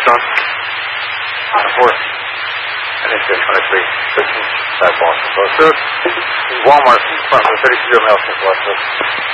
Son. On the 4th. And it's 23, 13, South Boston. So, sir, Walmart, front of the 32 Mail Smith, West.